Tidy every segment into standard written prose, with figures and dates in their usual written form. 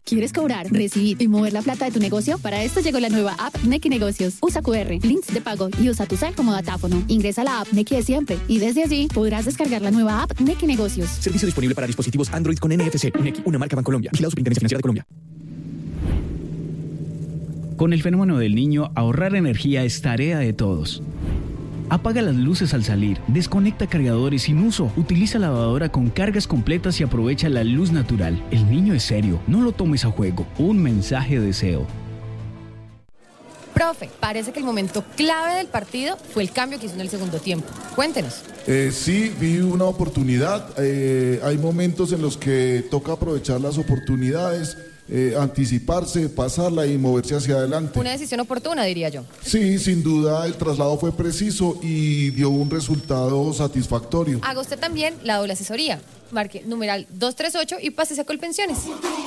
¿Quieres cobrar, recibir y mover la plata de tu negocio? Para esto llegó la nueva app Nequi Negocios. Usa QR, links de pago y usa tu cel como datáfono. Ingresa a la app Nequi de siempre y desde allí podrás descargar la nueva app Nequi Negocios. Servicio disponible para dispositivos Android con NFC. Nequi, una marca Bancolombia. Vigilado Superintendencia Financiera de Colombia. Con el fenómeno del Niño, ahorrar energía es tarea de todos. Apaga las luces al salir, desconecta cargadores sin uso, utiliza lavadora con cargas completas y aprovecha la luz natural. El niño es serio, no lo tomes a juego. Un mensaje de deseo. Profe, parece que el momento clave del partido fue el cambio que hizo en el segundo tiempo. Cuéntenos. Sí, vi una oportunidad. Hay momentos en los que toca aprovechar las oportunidades, anticiparse, pasarla y moverse hacia adelante. Una decisión oportuna, diría yo. Sí, sin duda el traslado fue preciso y dio un resultado satisfactorio. Haga usted también la doble asesoría. Marque numeral 238 y pásese a Colpensiones.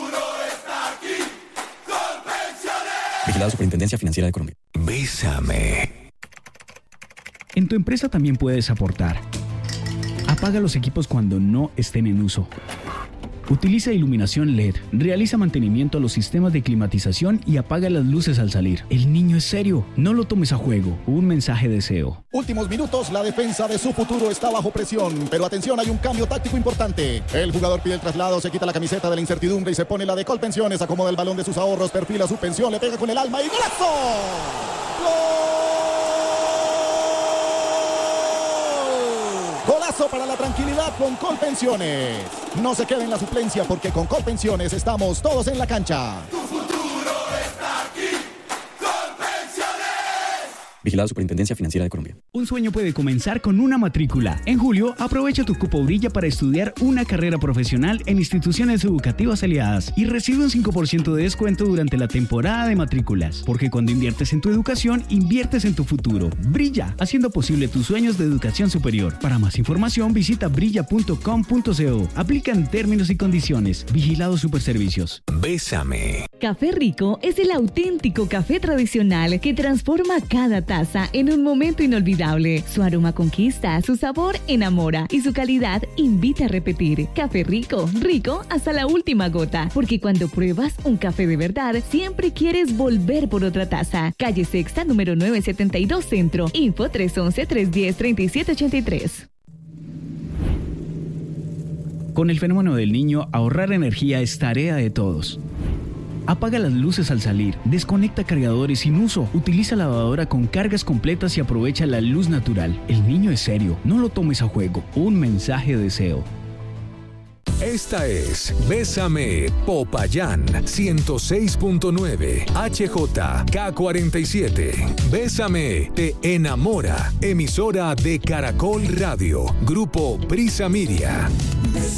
Vigilado Superintendencia Financiera de Colombia. Bésame. En tu empresa también puedes aportar. Apaga los equipos cuando no estén en uso. Utiliza iluminación LED, realiza mantenimiento a los sistemas de climatización y apaga las luces al salir. El niño es serio, no lo tomes a juego. Un mensaje de deseo. Últimos minutos, la defensa de su futuro está bajo presión, pero atención, hay un cambio táctico importante. El jugador pide el traslado, se quita la camiseta de la incertidumbre y se pone la de Colpensiones, acomoda el balón de sus ahorros, perfila su pensión, le pega con el alma y ¡golazo! ¡Gol! Golazo para la tranquilidad con Colpensiones. No se quede en la suplencia porque con Colpensiones estamos todos en la cancha. Tu futuro está aquí. Colpensiones. Vigilado Superintendencia Financiera de Colombia. Un sueño puede comenzar con una matrícula. En julio, aprovecha tu cupo Brilla para estudiar una carrera profesional en instituciones educativas aliadas y recibe un 5% de descuento durante la temporada de matrículas. Porque cuando inviertes en tu educación, inviertes en tu futuro. Brilla, haciendo posible tus sueños de educación superior. Para más información, visita brilla.com.co. Aplican términos y condiciones. Vigilado Superservicios. Bésame. Café Rico es el auténtico café tradicional que transforma cada taza en un momento inolvidable. Su aroma conquista, su sabor enamora y su calidad invita a repetir. Café Rico, rico hasta la última gota, porque cuando pruebas un café de verdad, siempre quieres volver por otra taza. Calle Sexta, número 972 Centro. Info 311-310-3783. Con el fenómeno del Niño, ahorrar energía es tarea de todos. Apaga las luces al salir, desconecta cargadores sin uso, utiliza lavadora con cargas completas y aprovecha la luz natural. El niño es serio, no lo tomes a juego. Un mensaje de deseo. Esta es Bésame Popayán 106.9 HJK47. Bésame te enamora. Emisora de Caracol Radio. Grupo Prisa Media.